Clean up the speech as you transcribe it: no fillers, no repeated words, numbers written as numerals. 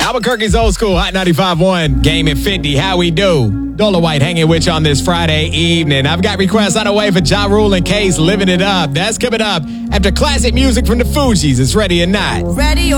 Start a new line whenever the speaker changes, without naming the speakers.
Albuquerque's Old School Hot 95.1 Game at 50. How we do? Dola White hanging with you on this Friday evening. I've got requests on the way for Ja Rule and Case living it up. That's coming up after classic music from the Fugees. It's Ready or Not.
Ready